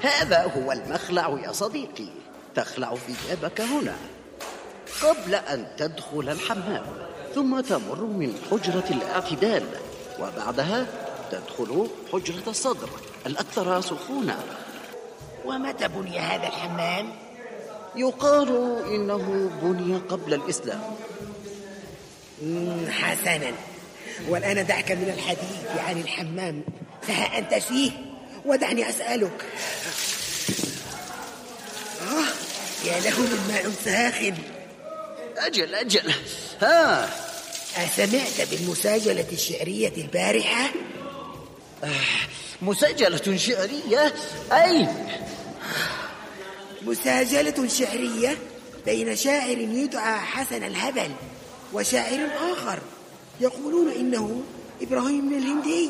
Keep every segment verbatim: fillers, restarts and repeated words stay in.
هذا هو المخلع يا صديقي، تخلع ثيابك هنا قبل أن تدخل الحمام، ثم تمر من حجرة الاعتدال، وبعدها تدخل حجرة الصدر الأكثر سخونة. ومتى بني هذا الحمام؟ يقال إنه بني قبل الإسلام. حسنا، والآن دعك من الحديث عن الحمام، فها أنت فيه ودعني أسألك. آه يا له من ماء ساخن. أجل أجل، ها أسمعت بالمساجلة الشعرية البارحة؟ آه، مساجلة شعرية؟ أين؟ مساجلة شعرية بين شاعر يدعى حسن الهبل وشاعر آخر يقولون إنه إبراهيم الهندي.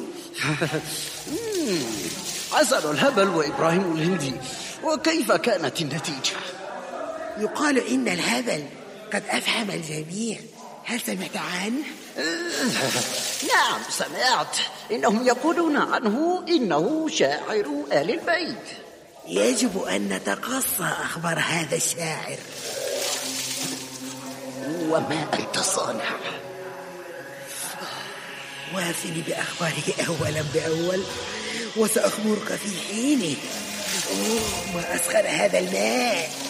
حسن الهبل وإبراهيم الهندي، وكيف كانت النتيجة؟ يقال إن الهبل قد أفحم الجميع، هل سمعت عنه؟ نعم سمعت، إنهم يقولون عنه إنه شاعر آل البيت. يجب أن نتقصى أخبار هذا الشاعر. وما أنت صانع؟ وافني بأخباره أولا بأول وسأخبرك في حينه. أوه ما أسخر هذا الماء.